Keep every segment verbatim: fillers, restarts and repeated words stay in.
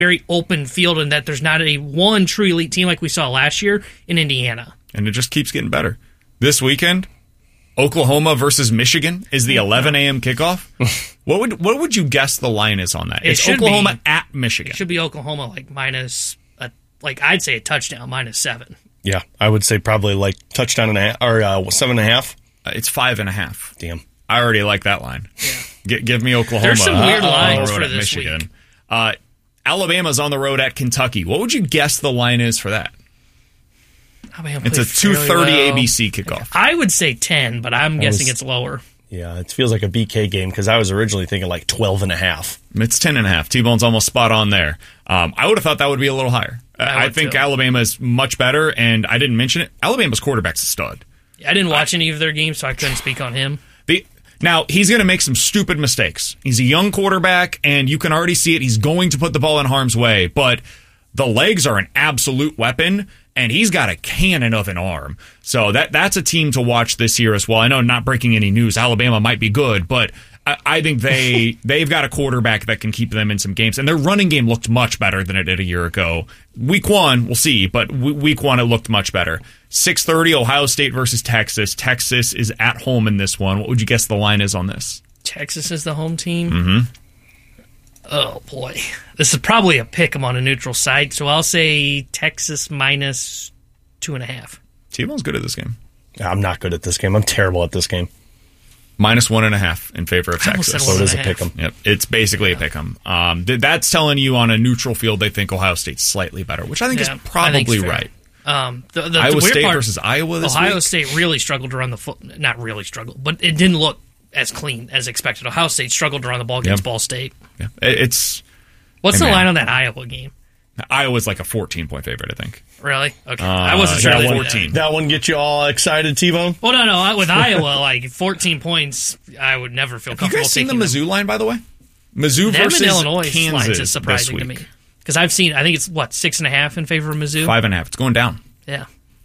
very open field and that there's not a one true elite team like we saw last year in Indiana. And it just keeps getting better. This weekend, Oklahoma versus Michigan is the eleven a.m. kickoff. What would what would you guess the line is on that? It It's Oklahoma be, at Michigan. It should be Oklahoma like minus, a, like I'd say a touchdown, minus seven. Yeah, I would say probably like touchdown and a half, or uh, seven and a half. Uh, it's five and a half. Damn. I already like that line. Yeah. G- give me Oklahoma. There's some weird uh, lines on the road for at this Michigan. week. Uh, Alabama's on the road at Kentucky. What would you guess the line is for that? Alabama It's a two thirty well. A B C kickoff. I would say ten, but I'm I guessing was- it's lower. Yeah, it feels like a B K game because I was originally thinking like twelve and a half. It's ten and a half. T-Bone's almost spot on there. Um, I would have thought that would be a little higher. I, I think too. Alabama is much better, and I didn't mention it. Alabama's quarterback's a stud. I didn't watch any of their games, so I couldn't speak on him. The, now, he's going to make some stupid mistakes. He's a young quarterback, and you can already see it. He's going to put the ball in harm's way, but the legs are an absolute weapon, and he's got a cannon of an arm. So that that's a team to watch this year as well. I know not breaking any news, Alabama might be good, but I, I think they, they've got a quarterback that can keep them in some games, and their running game looked much better than it did a year ago. Week one, we'll see, but w- week one it looked much better. six thirty, Ohio State versus Texas. Texas is at home in this one. What would you guess the line is on this? Texas is the home team? Mm-hmm. Oh, boy. This is probably a pick 'em on a neutral site, so I'll say Texas minus two and a half. T-Bone's good at this game. I'm not good at this game. I'm terrible at this game. Minus one and a half in favor of I almost Texas. said So it is a one and a pick 'em. Yep, it's basically a pick 'em. Um, th- that's telling you on a neutral field they think Ohio State's slightly better, which I think Yeah, is I think probably it's fair. right. Um, the, the, Iowa the weird State part, versus Iowa this Ohio week? State really struggled to run the foot. Not really struggled, but it didn't look as clean as expected. Ohio State struggled to run the ball against Yep. Ball State. Yeah. It- It's What's Hey, the man. line on that Iowa game? Iowa's like a fourteen-point favorite, I think. Really? Okay. Uh, I wasn't sure. that they one- did that. fourteen. That one get you all excited, T-Bone? Well, no, no. With Iowa, like fourteen points, I would never feel Have you comfortable guys seen the taking Mizzou line, by the way? Mizzou them. versus Them and Illinois Kansas lines is this surprising to week. me because I've seen. I think it's what six and a half in favor of Mizzou. Five and a half. It's going down. Yeah.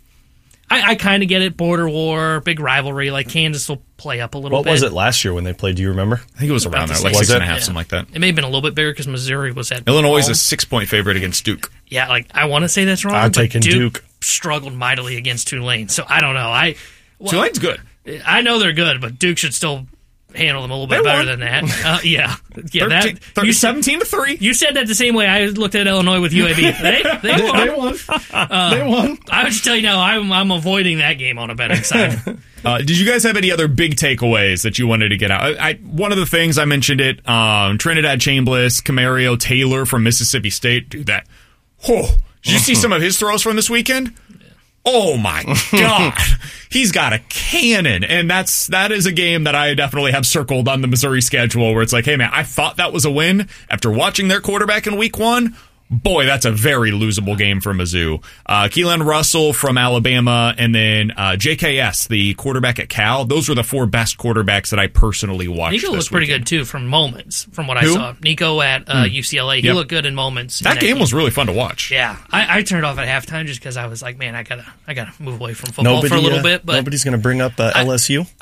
I, I kind of get it. Border war, big rivalry. Like Kansas will play up a little What bit. was it last year when they played? Do you remember? I think it was around About there, the like same. six Was and a it? half, Yeah. something like that. It may have been a little bit bigger because Missouri was at Illinois is home. a six-point favorite against Duke. Yeah, like I want to say that's wrong. I'm but taking Duke. struggled mightily against Tulane, so I don't know. I well, Tulane's good. I know they're good, but Duke should still handle them a little bit They better won. than that. Uh, yeah, yeah. thirteen, That thirty, you, seventeen to three. you said that the same way I looked at Illinois with U A B. They they won. won. they won. I would just tell you now, I'm I'm avoiding that game on a betting side. Uh, did you guys have any other big takeaways that you wanted to get out? I, I one of the things I mentioned it. Um, Trinidad Chambliss, Camario Taylor from Mississippi State. Dude, that. Oh, did you see some of his throws from this weekend? Oh my God, he's got a cannon, and that's that is a game that I definitely have circled on the Missouri schedule. Where it's like, hey man, I thought that was a win after watching their quarterback in week one. Boy, that's a very losable game for Mizzou. Uh, Keelan Russell from Alabama, and then uh, J K S, the quarterback at Cal. Those were the four best quarterbacks that I personally watched. Nico this looked pretty weekend. good too from moments, from what Who? I saw. Nico at uh, Hmm. U C L A, he Yep. looked good in moments. in That game was really fun to watch. Yeah, I, I turned off at halftime just because I was like, man, I gotta, I gotta move away from football Nobody, for a little uh, bit. But nobody's going to bring up uh, L S U.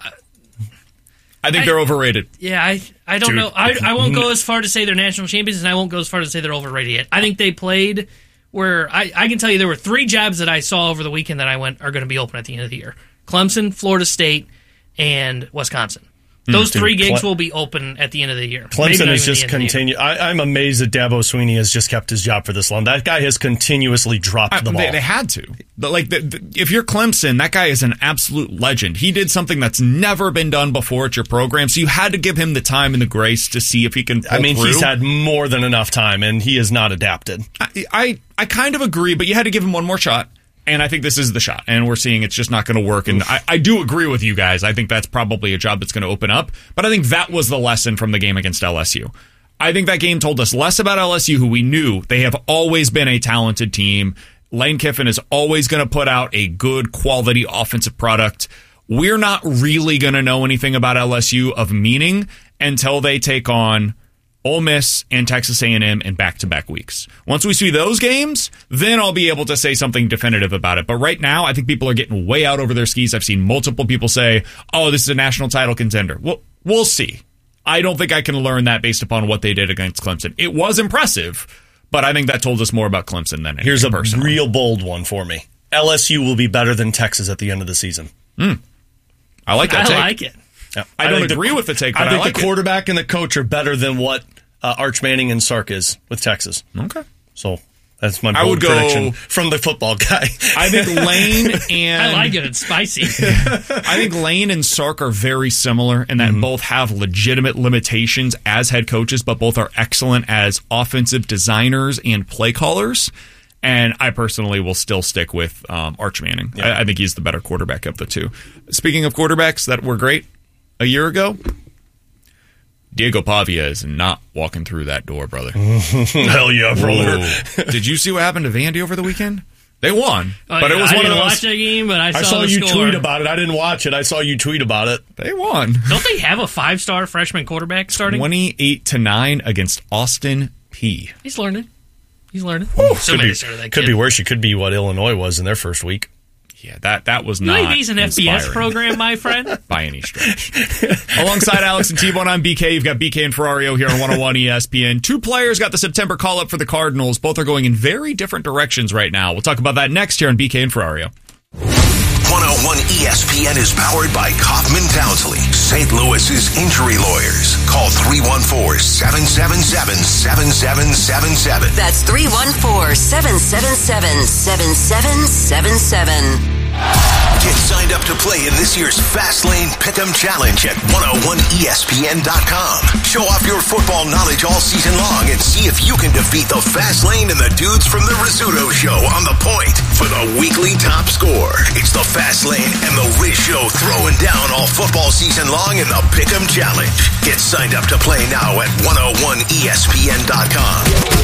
I think I- they're overrated. yeah, I, I don't Dude. know. I, I won't go as far to say they're national champions, and I won't go as far to say they're overrated yet. I think they played where I, I can tell you there were three jobs that I saw over the weekend that I went are going to be open at the end of the year: Clemson, Florida State, and Wisconsin. Those Dude, three gigs Cle- will be open at the end of the year. Maybe Clemson not is even just the end of the year. continue. I, I'm amazed that Dabo Sweeney has just kept his job for this long. That guy has continuously dropped I- the ball. they, they had to. But like, the, the, if you're Clemson, that guy is an absolute legend. He did something that's never been done before at your program, so you had to give him the time and the grace to see if he can pull I mean, through. he's had more than enough time, and he has not adapted. I, I I kind of agree, but you had to give him one more shot. And I think this is the shot. And we're seeing it's just not going to work. And I, I do agree with you guys. I think that's probably a job that's going to open up. But I think that was the lesson from the game against L S U. I think that game told us less about L S U, who we knew they have always been a talented team. Lane Kiffin is always going to put out a good quality offensive product. We're not really going to know anything about L S U of meaning until they take on Ole Miss and Texas A and M in back-to-back weeks. Once we see those games, then I'll be able to say something definitive about it. But right now, I think people are getting way out over their skis. I've seen multiple people say, oh, this is a national title contender. Well, we'll see. I don't think I can learn that based upon what they did against Clemson. It was impressive, but I think that told us more about Clemson than anything. Here's a personally. real bold one for me. L S U will be better than Texas at the end of the season. Mm. I like that I take. like it. Yeah. I don't think agree the, with the take, but I I, think like the quarterback and the coach are better than what uh, Arch Manning and Sark is with Texas. it. Okay. So that's my bold I would go, prediction from the football guy. I think Lane and I like it. It's spicy. I think Lane and Sark are very similar in that mm-hmm. both have legitimate limitations as head coaches, but both are excellent as offensive designers and play callers. And I personally will still stick with um, Arch Manning. Yeah. I, I think he's the better quarterback of the two. Speaking of quarterbacks that were great a year ago, Diego Pavia is not walking through that door, brother. Hell yeah, brother. Did you see what happened to Vandy over the weekend? They won, oh, but yeah, it was I one didn't of those. watch that game, but I saw, I saw the you score. tweet about it. I didn't watch it. I saw you tweet about it. They won. Don't they have a five-star freshman quarterback starting? Twenty-eight to nine against Austin Peay. He's learning. He's learning. Ooh, so could many be, started that could kid. be worse. It could be what Illinois was in their first week. Yeah, that that was U not A B's an F B S inspiring program, my friend. by any stretch. Alongside Alex and T-Bone, I'm B K. You've got B K and Ferrario here on one oh one E S P N. Two players got the September call-up for the Cardinals. Both are going in very different directions right now. We'll talk about that next here on B K and Ferrario. one oh one E S P N is powered by Kaufman Townsley, Saint Louis's injury lawyers. Call three one four, seven seven seven, seven seven seven seven. That's three one four, seven seven seven, seven seven seven seven. Get signed up to play in this year's Fastlane Pick'em Challenge at one oh one E S P N dot com. Show off your football knowledge all season long and see if you can defeat the Fastlane and the dudes from the Rizzuto Show on the point for the weekly top score. It's the Fastlane and the Riz Show throwing down all football season long in the Pick'em Challenge. Get signed up to play now at one oh one E S P N dot com.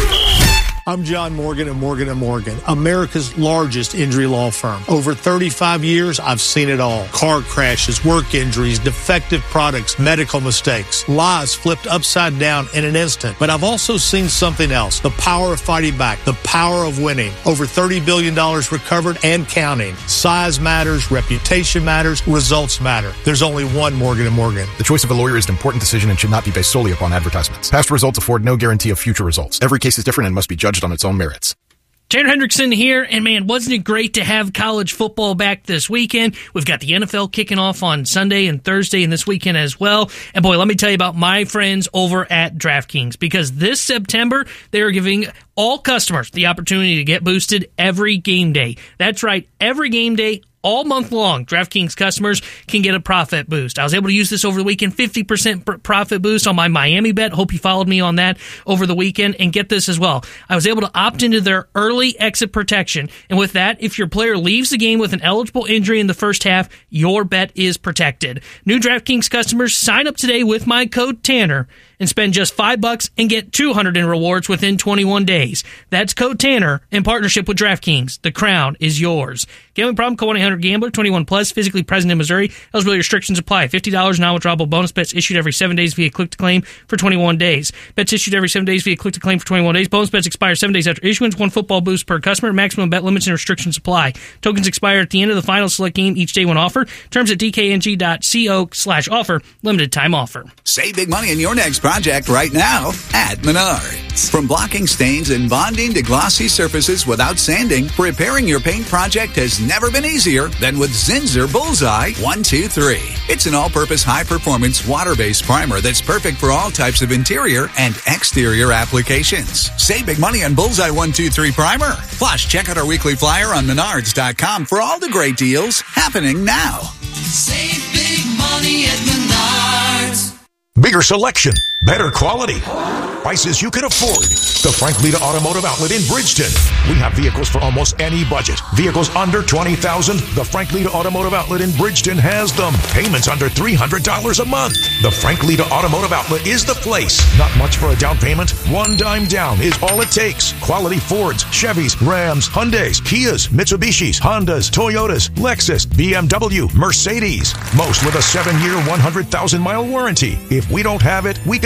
I'm John Morgan of Morgan and Morgan, America's largest injury law firm. Over thirty-five years, I've seen it all. Car crashes, work injuries, defective products, medical mistakes, lives flipped upside down in an instant. But I've also seen something else, the power of fighting back, the power of winning. Over thirty billion dollars recovered and counting. Size matters, reputation matters, results matter. There's only one Morgan and Morgan. The choice of a lawyer is an important decision and should not be based solely upon advertisements. Past results afford no guarantee of future results. Every case is different and must be judged on its own merits. Tanner Hendrickson here, and man, wasn't it great to have college football back this weekend? We've got the N F L kicking off on Sunday and Thursday and this weekend as well. And boy, let me tell you about my friends over at DraftKings, because this September, they are giving all customers the opportunity to get boosted every game day. That's right, every game day, all month long, DraftKings customers can get a profit boost. I was able to use this over the weekend, fifty percent profit boost on my Miami bet. Hope you followed me on that over the weekend. And get this as well. I was able to opt into their early exit protection. And with that, if your player leaves the game with an eligible injury in the first half, your bet is protected. New DraftKings customers, sign up today with my code Tanner and spend just five bucks and get two hundred in rewards within twenty-one days. That's code Tanner in partnership with DraftKings. The crown is yours. Gambling problem? Call one eight hundred gambler, twenty-one plus, physically present in Missouri. Eligibility restrictions apply. fifty dollars non-withdrawable bonus bets issued every seven days via click-to-claim for twenty-one days. Bets issued every seven days via click-to-claim for twenty-one days. Bonus bets expire seven days after issuance. One football boost per customer. Maximum bet limits and restrictions apply. Tokens expire at the end of the final select game each day when offered. Terms at dkng.co slash offer. Limited time offer. Save big money in your next project right now at Menards. From blocking stains and bonding to glossy surfaces without sanding, preparing your paint project has never been easier than with Zinsser Bullseye one two three. It's an all-purpose, high-performance, water-based primer that's perfect for all types of interior and exterior applications. Save big money on Bullseye one two three Primer. Plus, check out our weekly flyer on menards dot com for all the great deals happening now. Save big money at Menards. Bigger selection, better quality, prices you can afford. The Frank Lita Automotive Outlet in Bridgeton. We have vehicles for almost any budget. Vehicles under twenty thousand dollars. The Frank Lita Automotive Outlet in Bridgeton has them. Payments under three hundred dollars a month. The Frank Lita Automotive Outlet is the place. Not much for a down payment. One dime down is all it takes. Quality Fords, Chevys, Rams, Hyundais, Kias, Mitsubishis, Hondas, Toyotas, Lexus, B M W, Mercedes. Most with a seven-year, one hundred thousand mile warranty. If we don't have it, we can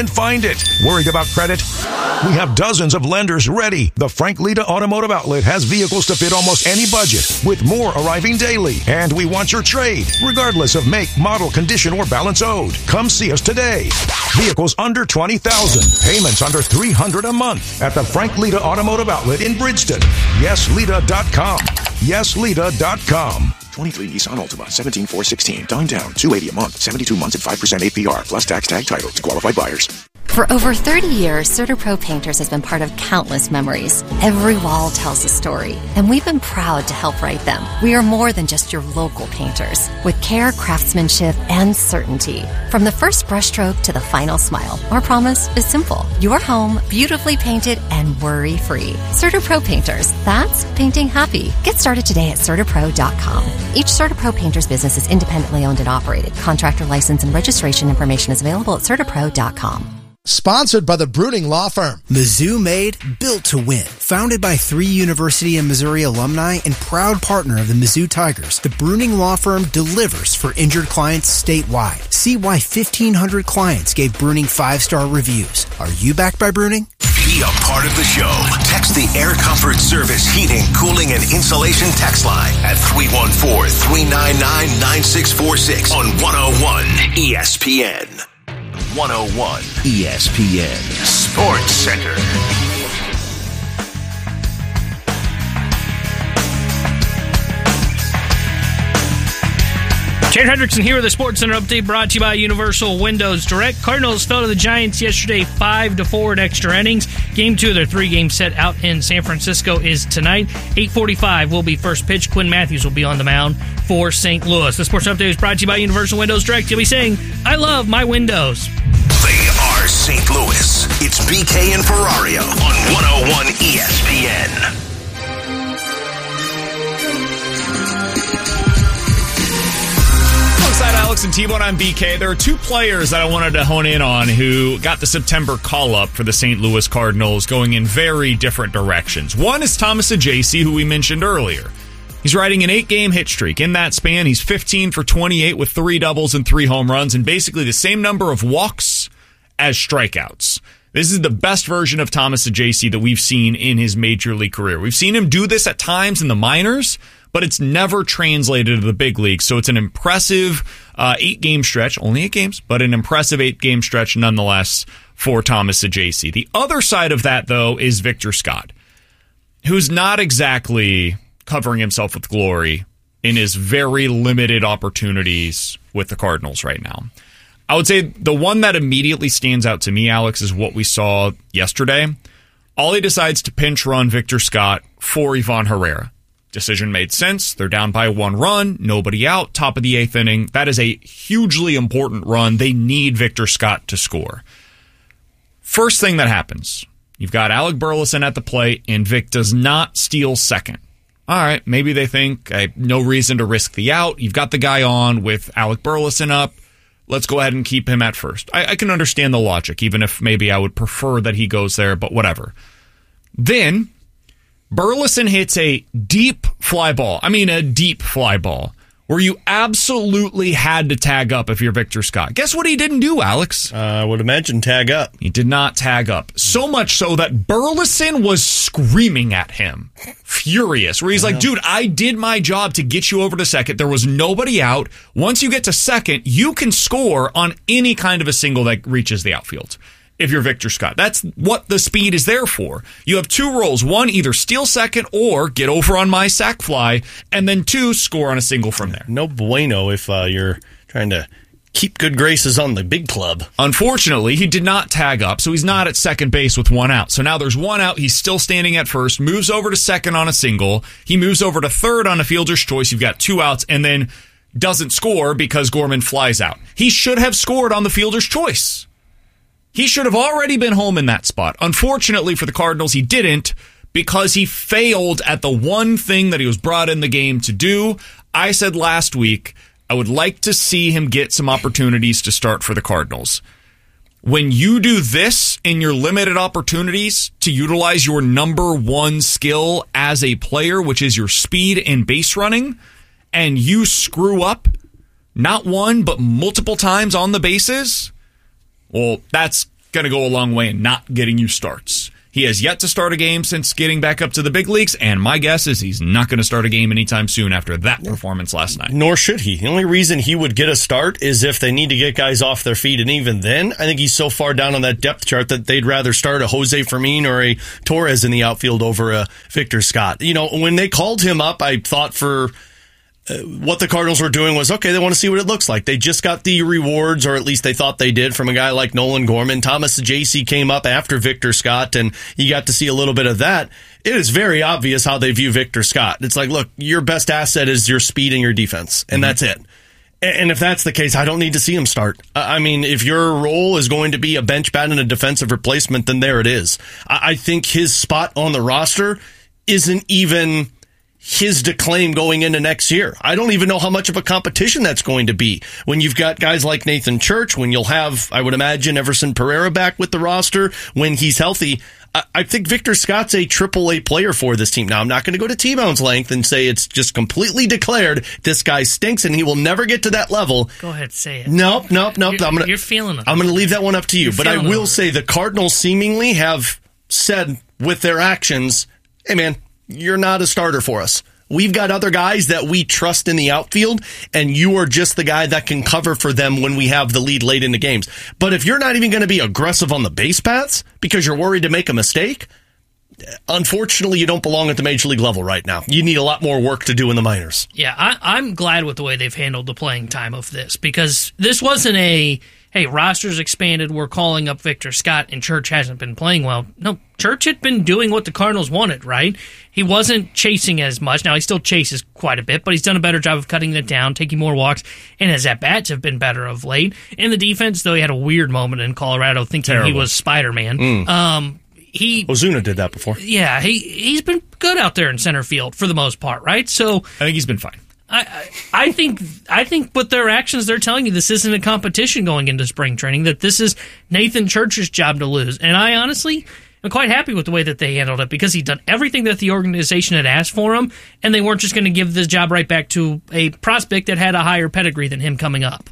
can find it. Worried about credit? We have dozens of lenders ready. The Frank Lita Automotive Outlet has vehicles to fit almost any budget, with more arriving daily. And we want your trade, regardless of make, model, condition, or balance owed. Come see us today. Vehicles under twenty thousand dollars, payments under three hundred dollars a month at the Frank Lita Automotive Outlet in Bridgeton. yes lita dot com. yes lita dot com. twenty-three Nissan Altima, seventeen four sixteen. Down down, two hundred eighty a month, seventy-two months at five percent A P R, plus tax tag title to qualified buyers. For over thirty years, CertaPro Painters has been part of countless memories. Every wall tells a story, and we've been proud to help write them. We are more than just your local painters, with care, craftsmanship, and certainty. From the first brushstroke to the final smile, our promise is simple. Your home, beautifully painted and worry-free. CertaPro Painters, that's painting happy. Get started today at Certapro dot com. Each CertaPro Painters business is independently owned and operated. Contractor license and registration information is available at Certapro dot com. Sponsored by the Bruning Law Firm. Mizzou made, built to win. Founded by three University of Missouri alumni and proud partner of the Mizzou Tigers, the Bruning Law Firm delivers for injured clients statewide. See why fifteen hundred clients gave Bruning five-star reviews. Are you backed by Bruning? Be a part of the show. Text the Air Comfort Service Heating, Cooling, and Insulation text line at three one four, three nine nine, nine six four six on one oh one E S P N. one oh one E S P N Sports Center. Jared Hendrickson here with the Sports Center update brought to you by Universal Windows Direct. Cardinals fell to the Giants yesterday five to four in extra innings. Game two of their three-game set out in San Francisco is tonight. eight forty-five will be first pitch. Quinn Matthews will be on the mound for Saint Louis. The Sports Update is brought to you by Universal Windows Direct. You'll be saying, I love my windows. They are Saint Louis. It's B K and Ferrario on one oh one E S P N. Alongside Alex and T-Bone, I'm B K. There are two players that I wanted to hone in on who got the September call-up for the Saint Louis Cardinals going in very different directions. One is Thomas Ajayci, who we mentioned earlier. He's riding an eight-game hit streak. In that span, he's fifteen for twenty-eight with three doubles and three home runs and basically the same number of walks as strikeouts. This is the best version of Thomas Ajayci that we've seen in his major league career. We've seen him do this at times in the minors, but it's never translated to the big league. So it's an impressive uh, eight-game stretch, only eight games, but an impressive eight-game stretch nonetheless for Thomas Ajayci. The other side of that, though, is Victor Scott, who's not exactly covering himself with glory in his very limited opportunities with the Cardinals right now. I would say the one that immediately stands out to me, Alex, is what we saw yesterday. Ollie decides to pinch run Victor Scott for Ivan Herrera. Decision made sense. They're down by one run, nobody out, top of the eighth inning. That is a hugely important run. They need Victor Scott to score. First thing that happens, you've got Alec Burleson at the plate, and Vic does not steal second. All right, maybe they think I have no reason to risk the out. You've got the guy on with Alec Burleson up. Let's go ahead and keep him at first. I, I can understand the logic, even if maybe I would prefer that he goes there, but whatever. Then Burleson hits a deep fly ball. I mean, a deep fly ball where you absolutely had to tag up if you're Victor Scott. Guess what he didn't do, Alex? Uh, I would imagine tag up. He did not tag up. So much so that Burleson was screaming at him, furious, where he's like, dude, I did my job to get you over to second. There was nobody out. Once you get to second, you can score on any kind of a single that reaches the outfield. If you're Victor Scott, that's what the speed is there for. You have two roles. One, either steal second or get over on my sac fly, and then two, score on a single from there. No bueno if uh, you're trying to keep good graces on the big club. Unfortunately, he did not tag up, so he's not at second base with one out. So now there's one out. He's still standing at first, moves over to second on a single. He moves over to third on a fielder's choice. You've got two outs, and then doesn't score because Gorman flies out. He should have scored on the fielder's choice. He should have already been home in that spot. Unfortunately for the Cardinals, he didn't because he failed at the one thing that he was brought in the game to do. I said last week, I would like to see him get some opportunities to start for the Cardinals. When you do this in your limited opportunities to utilize your number one skill as a player, which is your speed and base running, and you screw up not one, but multiple times on the bases, well, that's going to go a long way in not getting you starts. He has yet to start a game since getting back up to the big leagues, and my guess is he's not going to start a game anytime soon after that performance last night. Nor should he. The only reason he would get a start is if they need to get guys off their feet, and even then, I think he's so far down on that depth chart that they'd rather start a Jose Fermin or a Torres in the outfield over a Victor Scott. You know, when they called him up, I thought for... Uh, what the Cardinals were doing was, okay, they want to see what it looks like. They just got the rewards, or at least they thought they did, from a guy like Nolan Gorman. Thomas J C came up after Victor Scott, and you got to see a little bit of that. It is very obvious how they view Victor Scott. It's like, look, your best asset is your speed and your defense, and mm-hmm. that's it. And if that's the case, I don't need to see him start. I mean, if your role is going to be a bench bat and a defensive replacement, then there it is. I think his spot on the roster isn't even... his declaim going into next year. I don't even know how much of a competition that's going to be when you've got guys like Nathan Church, when you'll have, I would imagine, Everson Pereira back with the roster when he's healthy. I, I think Victor Scott's a triple A player for this team. Now, I'm not going to go to T-Bone's length and say it's just completely declared this guy stinks and he will never get to that level. Go ahead, say it. Nope, nope, nope. You're, I'm gonna, you're feeling it. I'm going to leave that one up to you. You're but I will it. say the Cardinals seemingly have said with their actions, hey, man, you're not a starter for us. We've got other guys that we trust in the outfield, and you are just the guy that can cover for them when we have the lead late into games. But if you're not even going to be aggressive on the base paths because you're worried to make a mistake, unfortunately, you don't belong at the major league level right now. You need a lot more work to do in the minors. Yeah, I, I'm glad with the way they've handled the playing time of this, because this wasn't a, hey, roster's expanded, we're calling up Victor Scott, and Church hasn't been playing well. No, Church had been doing what the Cardinals wanted, right? He wasn't chasing as much. Now, he still chases quite a bit, but he's done a better job of cutting it down, taking more walks, and his at-bats have been better of late. In the defense, though, he had a weird moment in Colorado thinking Terrible. he was Spider-Man. Mm. Um, he Ozuna did that before. Yeah, he, he's been good out there in center field for the most part, right? So I think he's been fine. I, I I think I think with their actions, they're telling you this isn't a competition going into spring training, that this is Nathan Church's job to lose. And I honestly am quite happy with the way that they handled it, because he'd done everything that the organization had asked for him, and they weren't just going to give this job right back to a prospect that had a higher pedigree than him coming up.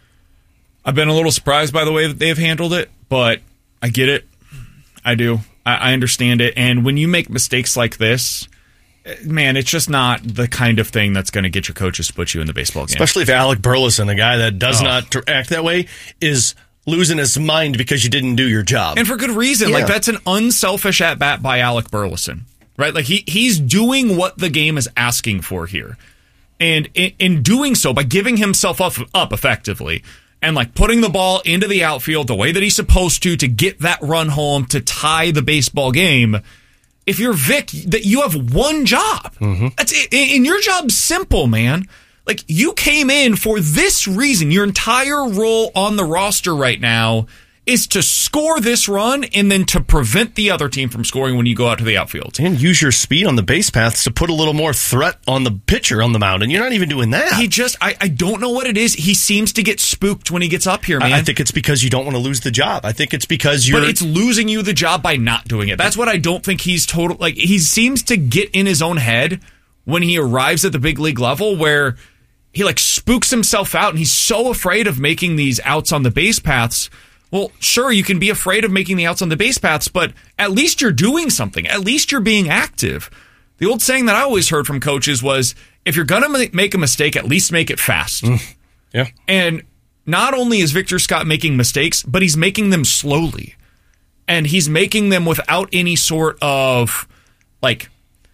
I've been a little surprised by the way that they've handled it, but I get it. I do. I, I understand it. And when you make mistakes like this, man, it's just not the kind of thing that's going to get your coaches to put you in the baseball game. Especially if Alec Burleson, a guy that does oh. not act that way, is losing his mind because you didn't do your job. And for good reason. Yeah. Like, that's an unselfish at-bat by Alec Burleson, right? Like, he he's doing what the game is asking for here. And in, in doing so, by giving himself up, up effectively, and like putting the ball into the outfield the way that he's supposed to, to get that run home, to tie the baseball game, if you're Vic, that you have one job. Mm-hmm. That's it. And your job's simple, man. Like, you came in for this reason. Your entire role on the roster right now is to score this run and then to prevent the other team from scoring when you go out to the outfield. And use your speed on the base paths to put a little more threat on the pitcher on the mound, and you're not even doing that. He just, I, I don't know what it is. He seems to get spooked when he gets up here, man. I, I think it's because you don't want to lose the job. I think it's because you're... But it's losing you the job by not doing it. That's what I don't think he's total... Like, he seems to get in his own head when he arrives at the big league level, where he, like, spooks himself out, and he's so afraid of making these outs on the base paths. Well, sure, you can be afraid of making the outs on the base paths, but at least you're doing something. At least you're being active. The old saying that I always heard from coaches was, if you're going to make a mistake, at least make it fast. Mm. Yeah. And not only is Victor Scott making mistakes, but he's making them slowly. And he's making them without any sort of, like,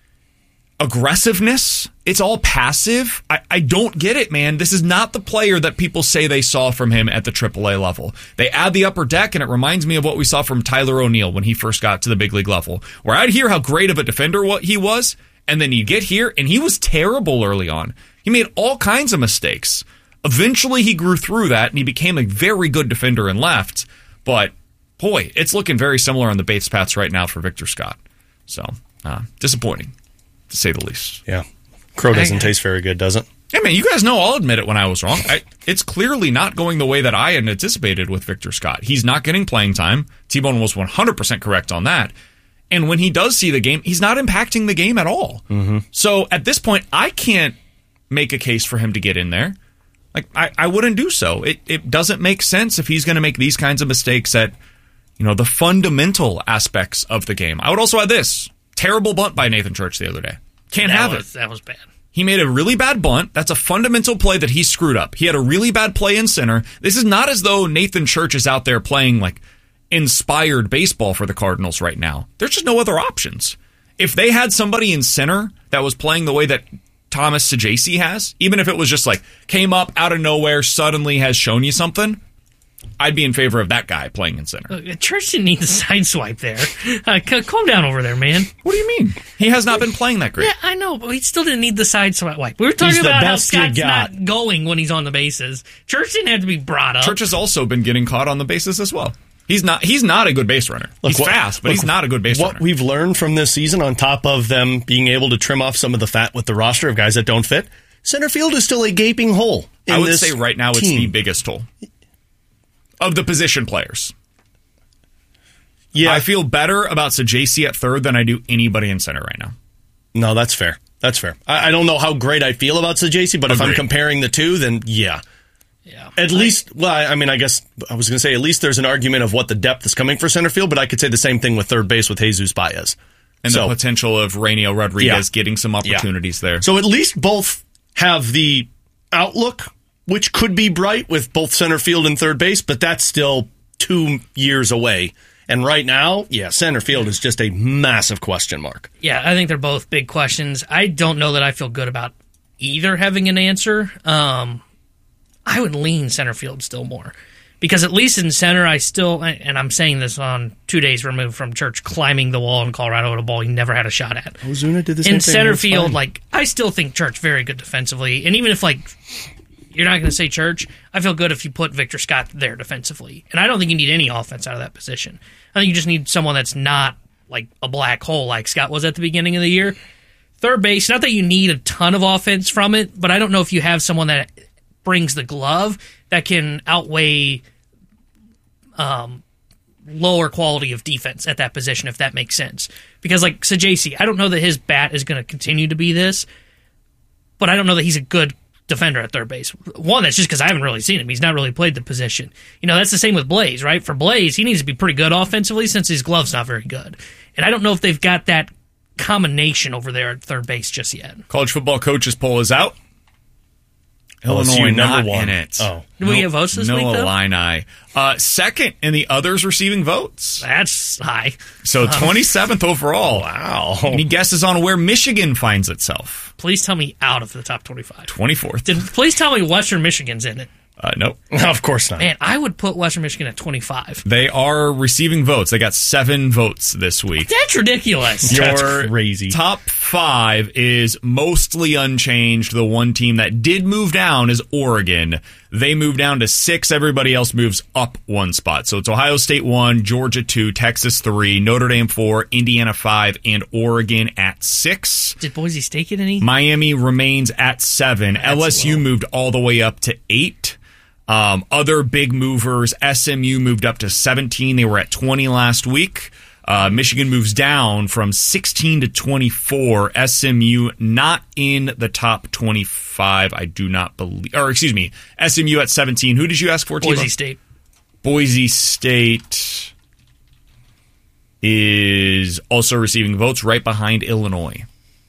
aggressiveness. It's all passive. I, I don't get it, man. This is not the player that people say they saw from him at the triple A level. They add the upper deck, and it reminds me of what we saw from Tyler O'Neill when he first got to the big league level, where I'd hear how great of a defender what he was, and then you get here, and he was terrible early on. He made all kinds of mistakes. Eventually, he grew through that, and he became a very good defender in left. But, boy, it's looking very similar on the base paths right now for Victor Scott. So, uh, disappointing, to say the least. Yeah. Crow doesn't taste very good, does it? Hey, man, you guys know I'll admit it when I was wrong. I, it's clearly not going the way that I had anticipated with Victor Scott. He's not getting playing time. T-Bone was one hundred percent correct on that. And when he does see the game, he's not impacting the game at all. Mm-hmm. So at this point, I can't make a case for him to get in there. Like, I, I wouldn't do so. It, it doesn't make sense if he's going to make these kinds of mistakes at you know, the fundamental aspects of the game. I would also add this. Terrible bunt by Nathan Church the other day. Can't that have was, it. That was bad. He made a really bad bunt. That's a fundamental play that he screwed up. He had a really bad play in center. This is not as though Nathan Church is out there playing like inspired baseball for the Cardinals right now. There's just no other options. If they had somebody in center that was playing the way that Thomas Saggese has, even if it was just like came up out of nowhere, suddenly has shown you something, I'd be in favor of that guy playing in center. Uh, Church didn't need the side swipe there. Uh, c- calm down over there, man. What do you mean? He has not been playing that great. Yeah, I know, but he still didn't need the side swipe. We were talking He's the about how best you Scott's got. not going when he's on the bases. Church didn't have to be brought up. Church has also been getting caught on the bases as well. He's not He's not a good base runner. Look, he's what, fast, but look, he's not a good base what runner. What we've learned from this season, on top of them being able to trim off some of the fat with the roster of guys that don't fit, center field is still a gaping hole in I would this say right now team. It's the biggest hole of the position players. Yeah, I feel better about Saggese at third than I do anybody in center right now. No, that's fair. That's fair. I, I don't know how great I feel about Saggese, but Agreed. If I'm comparing the two, then yeah. Yeah. At I, least, well, I mean, I guess I was going to say at least there's an argument of what the depth is coming for center field, but I could say the same thing with third base with Jesus Baez. And so, the potential of Rainiel Rodriguez yeah. getting some opportunities yeah. there. So at least both have the outlook, which could be bright with both center field and third base, but that's still two years away. And right now, yeah, center field is just a massive question mark. Yeah, I think they're both big questions. I don't know that I feel good about either having an answer. Um, I would lean center field still more. Because at least in center, I still, and I'm saying this on two days removed from Church climbing the wall in Colorado at a ball he never had a shot at. Ozuna did the same in thing. In center field, fine. like, I still think Church very good defensively. And even if, like, you're not going to say Church, I feel good if you put Victor Scott there defensively. And I don't think you need any offense out of that position. I think you just need someone that's not, like, a black hole like Scott was at the beginning of the year. Third base, not that you need a ton of offense from it, but I don't know if you have someone that brings the glove that can outweigh um, lower quality of defense at that position, if that makes sense. Because, like, Saggese, I don't know that his bat is going to continue to be this, but I don't know that he's a good defender at third base. One, that's just because I haven't really seen him. He's not really played the position. You know, that's the same with Blaze, right? For Blaze, he needs to be pretty good offensively since his glove's not very good. And I don't know if they've got that combination over there at third base just yet. College football coaches poll is out. Illinois L S U not number one. in it. Oh. Do we get votes this no week, though? Illini. Uh, second in the others receiving votes. That's high. So twenty-seventh overall. Wow. Any guesses on where Michigan finds itself? Please tell me out of the top twenty-five. twenty-fourth. Did, please tell me Western Michigan's in it. Uh, nope. Of course not. Man, I would put Western Michigan at twenty-five. They are receiving votes. They got seven votes this week. That's ridiculous. Your That's crazy. Top five is mostly unchanged. The one team that did move down is Oregon. They moved down to six. Everybody else moves up one spot. So it's Ohio State one, Georgia two, Texas three, Notre Dame four, Indiana five, and Oregon at six. Did Boise State get any? Miami remains at seven. That's L S U low. moved all the way up to eight. Um, other big movers, S M U moved up to seventeen. They were at twenty last week. Uh, Michigan moves down from sixteen to twenty-four. S M U not in the top twenty-five, I do not believe. Or, excuse me, S M U at seventeen. Who did you ask for, T-Bone? Boise State. Boise State is also receiving votes right behind Illinois.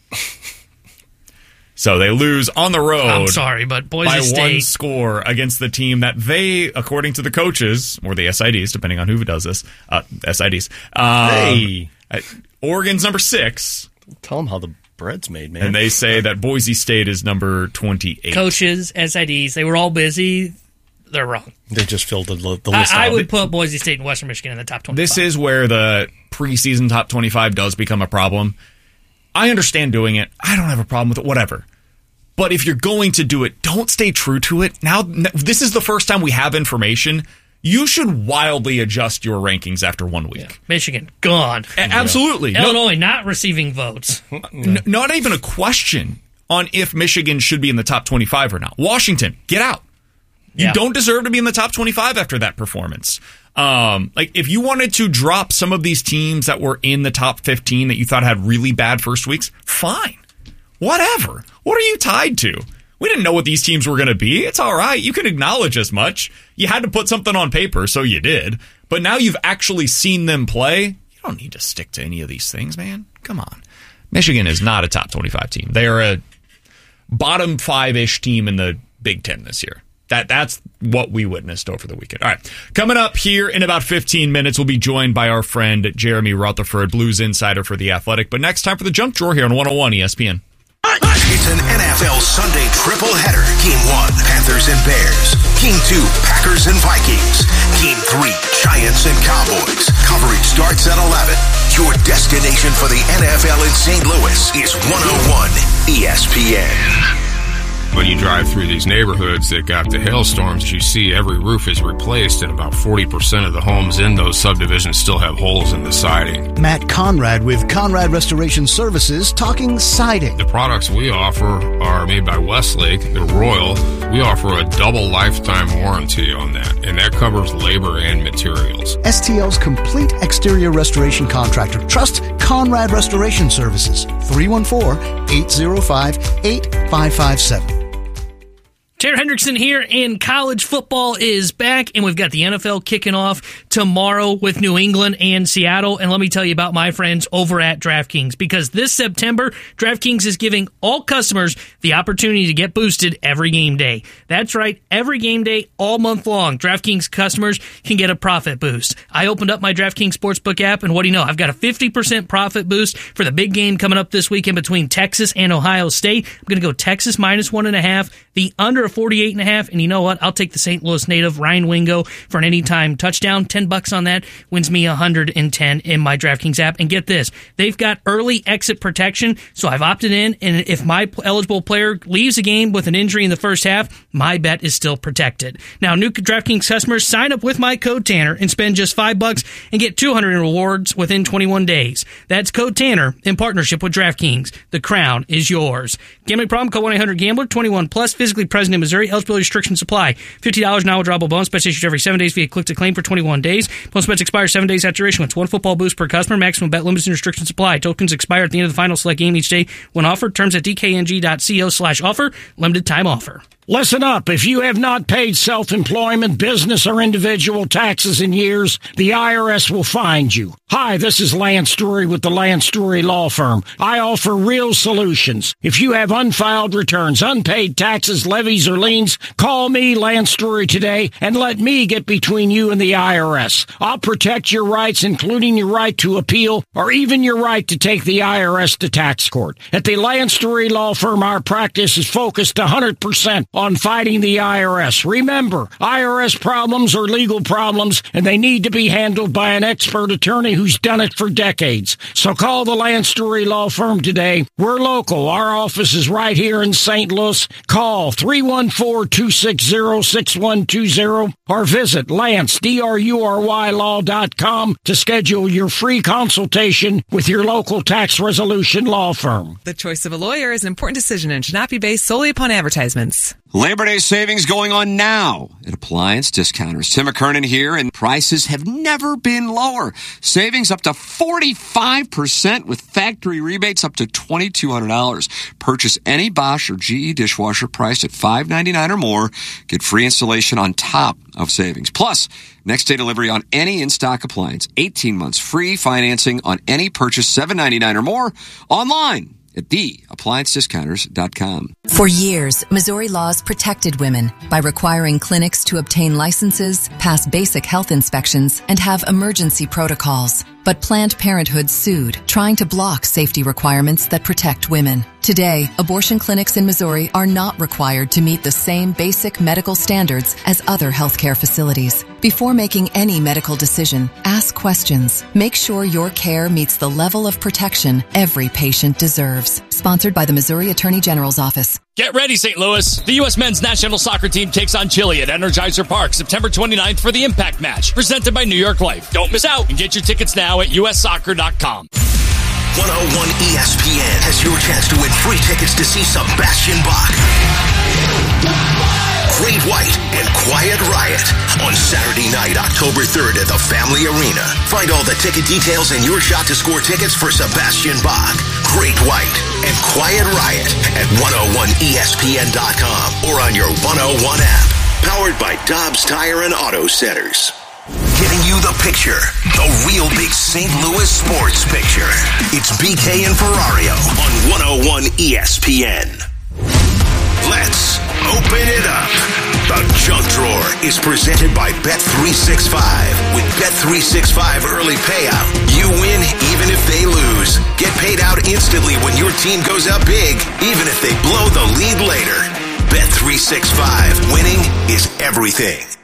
So they lose on the road. I'm sorry, but Boise by State one score against the team that they, according to the coaches or the S I Ds, depending on who does this, uh, S I Ds. Um, Hey. uh, Oregon's number six, Tell them how the bread's made, man. and they say that Boise State is number twenty-eight. coaches, S I Ds, they were all busy. They're wrong. They just filled the, the list I, I out. would put Boise State and Western Michigan in the top twenty-five. This is where the preseason top twenty-five does become a problem. I understand doing it. I don't have a problem with it. Whatever. But if you're going to do it, don't stay true to it. Now, this is the first time we have information. You should wildly adjust your rankings after one week. Yeah. Michigan, gone. A- absolutely. No- Illinois, not receiving votes. N- not even a question on if Michigan should be in the top twenty-five or not. Washington, get out. You Yeah. don't deserve to be in the top twenty-five after that performance. Um, like, if you wanted to drop some of these teams that were in the top fifteen that you thought had really bad first weeks, fine. Whatever. What are you tied to? We didn't know what these teams were going to be. It's all right. You can acknowledge as much. You had to put something on paper, so you did. But now you've actually seen them play. You don't need to stick to any of these things, man. Come on. Michigan is not a top twenty-five team. They are a bottom five-ish team in the Big Ten this year. That That's what we witnessed over the weekend. All right. Coming up here in about fifteen minutes, we'll be joined by our friend Jeremy Rutherford, Blues insider for The Athletic. But next time for the Junk Drawer here on one oh one E S P N. It's an N F L Sunday triple header. Game one, Panthers and Bears. Game two, Packers and Vikings. Game three, Giants and Cowboys. Coverage starts at eleven. Your destination for the N F L in Saint Louis is one oh one E S P N. When you drive through these neighborhoods that got the hailstorms, you see every roof is replaced, and about forty percent of the homes in those subdivisions still have holes in the siding. Matt Conrad with Conrad Restoration Services talking siding. The products we offer are made by Westlake. They're Royal. We offer a double lifetime warranty on that, and that covers labor and materials. S T L's complete exterior restoration contractor. Trust Conrad Restoration Services. three one four, eight oh five, eight five five seven. Taylor Hendrickson here, and college football is back, and we've got the N F L kicking off tomorrow with New England and Seattle. And let me tell you about my friends over at DraftKings, because this September, DraftKings is giving all customers the opportunity to get boosted every game day. That's right, every game day, all month long, DraftKings customers can get a profit boost. I opened up my DraftKings Sportsbook app, and what do you know? I've got a fifty percent profit boost for the big game coming up this weekend between Texas and Ohio State. I'm going to go Texas minus one and a half, the under forty-eight and a half, and you know what? I'll take the Saint Louis native Ryan Wingo for an anytime touchdown. ten bucks on that wins me one hundred ten in my DraftKings app. And get this, they've got early exit protection, so I've opted in, and if my eligible player leaves a game with an injury in the first half, my bet is still protected. Now, new DraftKings customers, sign up with my code Tanner and spend just five bucks and get two hundred in rewards within twenty-one days. That's code Tanner in partnership with DraftKings. The crown is yours. Gambling problem? Call one eight hundred gambler, twenty-one plus, physically present in Missouri. Eligibility restrictions apply. fifty dollars now withdrawable bonus. Bets issued every seven days via click to claim for twenty-one days. Bonus bets expire seven days after issuance. One football boost per customer. Maximum bet limits and restrictions apply. Tokens expire at the end of the final select game each day when offered. Terms at dkng.co slash offer. Limited time offer. Listen up. If you have not paid self-employment, business, or individual taxes in years, the I R S will find you. Hi, this is Lance Story with the Lance Story Law Firm. I offer real solutions. If you have unfiled returns, unpaid taxes, levies, or liens, call me, Lance Story, today and let me get between you and the I R S. I'll protect your rights, including your right to appeal or even your right to take the I R S to tax court. At the Lance Story Law Firm, our practice is focused one hundred percent on fighting the I R S. Remember, I R S problems are legal problems, and they need to be handled by an expert attorney who's done it for decades. So call the Lance Story Law Firm today. We're local. Our office is right here in Saint Louis. Call three one four, two six zero, six one two zero or visit Lance, D R U R Y law dot com to schedule your free consultation with your local tax resolution law firm. The choice of a lawyer is an important decision and should not be based solely upon advertisements. Labor Day savings going on now at Appliance Discounters. Tim McKernan here, and prices have never been lower. Savings up to forty-five percent with factory rebates up to twenty-two hundred dollars. Purchase any Bosch or G E dishwasher priced at five ninety-nine or more. Get free installation on top of savings. Plus, next day delivery on any in-stock appliance. eighteen months free financing on any purchase, seven ninety-nine or more. Online at the appliance discounters dot com. For years, Missouri laws protected women by requiring clinics to obtain licenses, pass basic health inspections, and have emergency protocols. But Planned Parenthood sued, trying to block safety requirements that protect women. Today, abortion clinics in Missouri are not required to meet the same basic medical standards as other healthcare facilities. Before making any medical decision, ask questions. Make sure your care meets the level of protection every patient deserves. Sponsored by the Missouri Attorney General's Office. Get ready, Saint Louis. The U S men's national soccer team takes on Chile at Energizer Park September twenty-ninth for the Impact Match, presented by New York Life. Don't miss out and get your tickets now at U S soccer dot com. one oh one E S P N has your chance to win free tickets to see Sebastian Bach, Great White, and Quiet Riot on Saturday night, October third at the Family Arena. Find all the ticket details and your shot to score tickets for Sebastian Bach, Great White, and Quiet Riot at one oh one E S P N dot com or on your one oh one app. Powered by Dobbs Tire and Auto Centers. Giving you the picture, the real big Saint Louis sports picture. It's B K and Ferrario on one oh one E S P N. Let's open it up. The Junk Drawer is presented by Bet three sixty-five. With Bet three sixty-five early payout, you win even if they lose. Get paid out instantly when your team goes up big, even if they blow the lead later. Bet three sixty-five. Winning is everything.